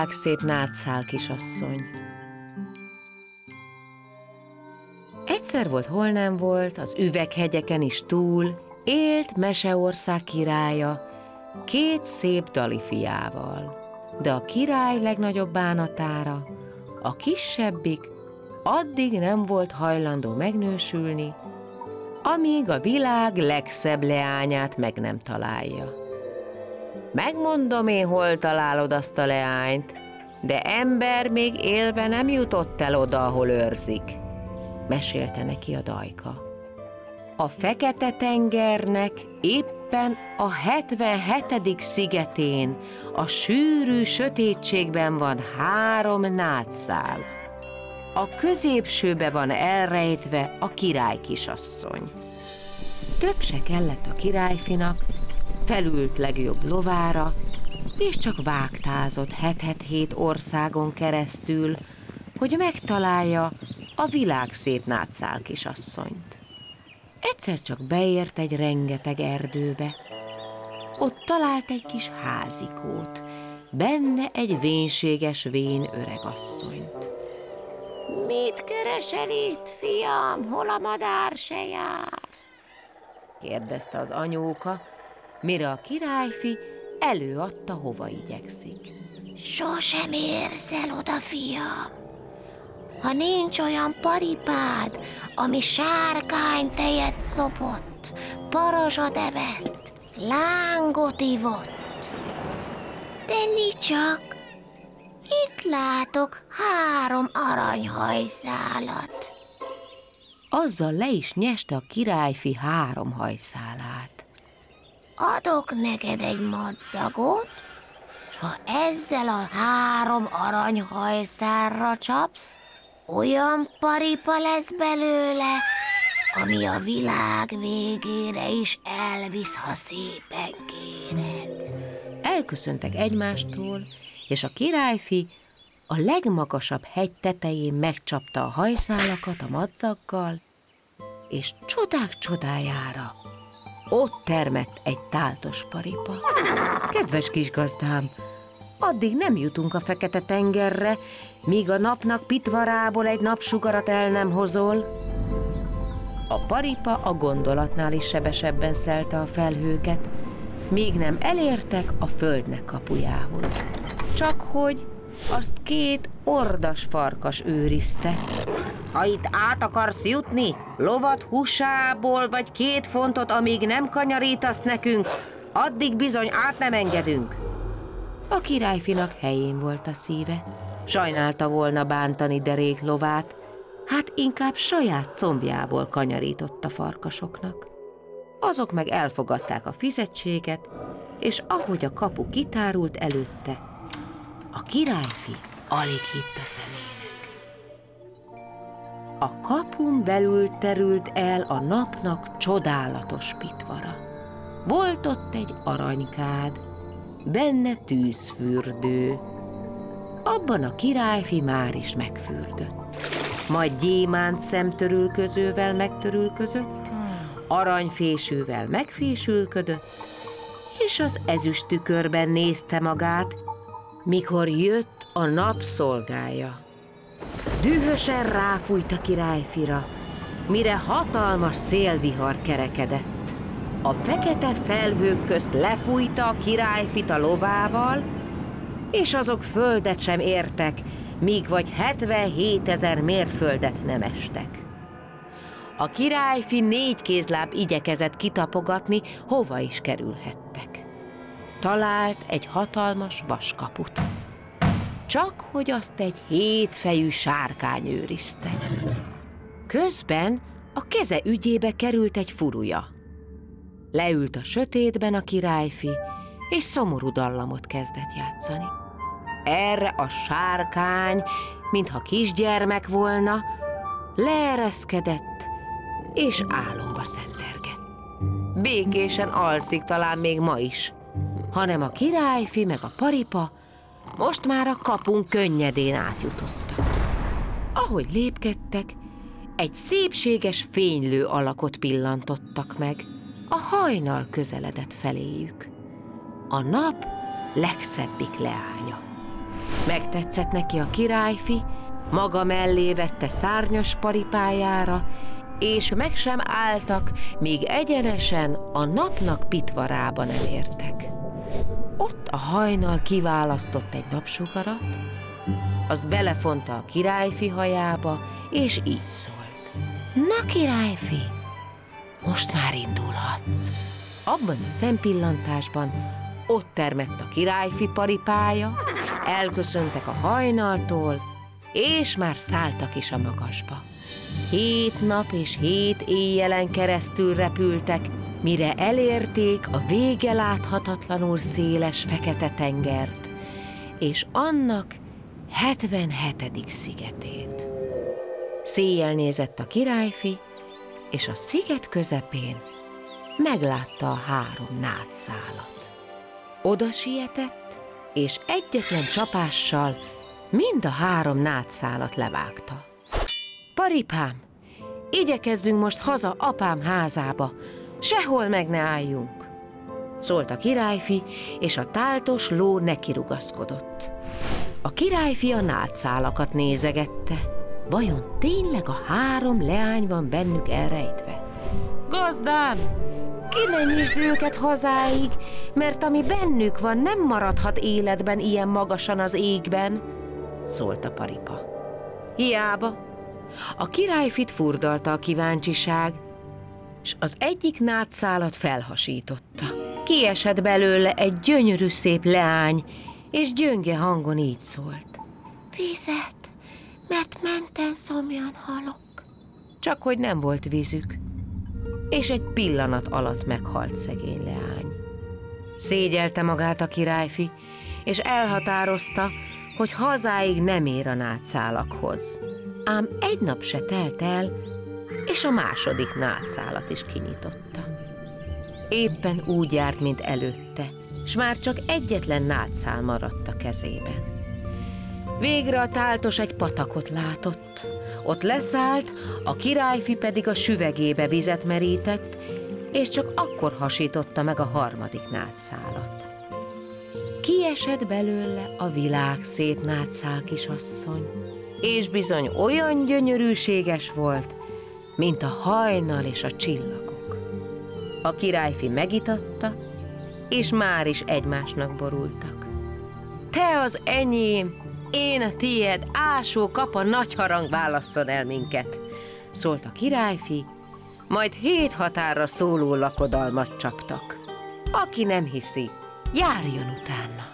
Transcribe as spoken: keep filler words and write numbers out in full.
Szép nátszál kisasszony. Egyszer volt, hol nem volt, az üveghegyeken is túl, élt Meseország királya, két szép dali fiával. De a király legnagyobb bánatára a kisebbik addig nem volt hajlandó megnősülni, amíg a világ legszebb leányát meg nem találja. Megmondom én, hol találod azt a leányt, de ember még élve nem jutott el oda, ahol őrzik, mesélte neki a dajka. A Fekete-tengernek éppen a hetvenhetedik szigetén, a sűrű sötétségben van három nátszál. A középsőbe van elrejtve a király kisasszony. Több se kellett a királyfinak, felült legjobb lovára, és csak vágtázott het-het-hét országon keresztül, hogy megtalálja a világ szép nátszál kisasszonyt. Egyszer csak beért egy rengeteg erdőbe. Ott talált egy kis házikót, benne egy vénséges vén öregasszonyt. Mit keresel itt, fiam, hol a madár se jár? kérdezte az anyóka, mire a királyfi előadta, hova igyekszik. Sosem érsz el oda, fiam. Ha nincs olyan paripád, ami sárkánytejet szopott, parazsat evett, lángot ivott. Tenni csak, itt látok három aranyhajszálat. Azzal le is nyeste a királyfi három hajszálát. Adok neked egy madzagot, s ha ezzel a három aranyhajszálra csapsz, olyan paripa lesz belőle, ami a világ végére is elvisz, ha szépen kéred. Elköszöntek egymástól, és a királyfi a legmagasabb hegy tetején megcsapta a hajszálakat a madzaggal, és csodák csodájára ott termett egy táltos paripa. Kedves kis gazdám, addig nem jutunk a Fekete-tengerre, míg a napnak pitvarából egy napsugarat el nem hozol. A paripa a gondolatnál is sebesebben szelte a felhőket, míg nem elértek a földnek kapujához. Csak hogy azt két ordas farkas őrizte. Ha itt át akarsz jutni, lovat húsából vagy két fontot, amíg nem kanyarítasz nekünk, addig bizony át nem engedünk. A királyfinak helyén volt a szíve. Sajnálta volna bántani derék lovát, hát inkább saját combjából kanyarított a farkasoknak. Azok meg elfogadták a fizetséget, és ahogy a kapu kitárult előtte, a királyfi alig hitt a szemének. A kapun belül terült el a napnak csodálatos pitvara. Volt ott egy aranykád, benne tűzfürdő. Abban a királyfi már is megfürdött. Majd gyémánt szemtörülközővel megtörülközött, aranyfésűvel megfésülködött, és az ezüst tükörben nézte magát, mikor jött a nap szolgája. Dühösen ráfújt a királyfira, mire hatalmas szélvihar kerekedett. A fekete felhők közt lefújta a királyfit a lovával, és azok földet sem értek, míg vagy hetvenhétezer mérföldet nem estek. A királyfi négy kézláb igyekezett kitapogatni, hova is kerülhettek. Talált egy hatalmas vaskaput. Csak hogy azt egy hétfejű sárkány őrizte. Közben a keze ügyébe került egy furúja. Leült a sötétben a királyfi, és szomorú dallamot kezdett játszani. Erre a sárkány, mintha kisgyermek volna, leereszkedett, és álomba szentergett. Békésen alszik talán még ma is, hanem a királyfi meg a paripa most már a kapun könnyedén átjutottak. Ahogy lépkedtek, egy szépséges fénylő alakot pillantottak meg. A hajnal közeledett feléjük. A nap legszebbik leánya. Megtetszett neki a királyfi, maga mellé vette szárnyas paripájára, és meg sem álltak, míg egyenesen a napnak pitvarába nem értek. Ott a hajnal kiválasztott egy napsugarat, azt belefonta a királyfi hajába, és így szólt: Na, királyfi, most már indulhatsz. Abban a szempillantásban ott termett a királyfi paripája, elköszöntek a hajnaltól, és már szálltak is a magasba. Hét nap és hét éjjelen keresztül repültek, mire elérték a vége láthatatlanul széles fekete tengert, és annak hetvenhetedik szigetét. Széjjel nézett a királyfi, és a sziget közepén meglátta a három nátszálat. Oda sietett, és egyetlen csapással mind a három nátszálat levágta. Paripám, igyekezzünk most haza apám házába, sehol meg ne álljunk, szólt a királyfi, és a táltos ló nekirugaszkodott. A királyfi a nátszálakat nézegette, vajon tényleg a három leány van bennük elrejtve? Gazdám, ki ne nyisd őket hazáig, mert ami bennük van, nem maradhat életben ilyen magasan az égben, szólt a paripa. Hiába. A királyfit furdalta a kíváncsiság, s az egyik nátszálat felhasította. Kiesett belőle egy gyönyörű szép leány, és gyönge hangon így szólt: Vizet, mert menten szomjan halok. Csak hogy nem volt vízük, és egy pillanat alatt meghalt szegény leány. Szégyelte magát a királyfi, és elhatározta, hogy hazáig nem ér a nátszálakhoz. Ám egy nap se telt el, és a második nátszálat is kinyitotta. Éppen úgy járt, mint előtte, s már csak egyetlen nátszál maradt a kezében. Végre a táltos egy patakot látott. Ott leszállt, a királyfi pedig a süvegébe vizet merített, és csak akkor hasította meg a harmadik nátszálat. Kiesett belőle a világ szép nátszál kisasszony, és bizony olyan gyönyörűséges volt, mint a hajnal és a csillagok. A királyfi megitatta, és már is egymásnak borultak. Te az enyém, én a tiéd, ásó kapa nagy harang válasszon el minket, szólt a királyfi, majd hét határra szóló lakodalmat csaptak. Aki nem hiszi, járjon utána.